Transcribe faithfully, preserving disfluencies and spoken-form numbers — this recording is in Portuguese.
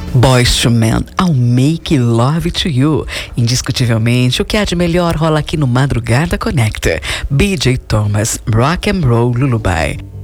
Boyz two Men, I'll Make Love to You. Indiscutivelmente, o que há de melhor rola aqui no Madrugada Conecta. B J Thomas, Rock and Roll Lullaby.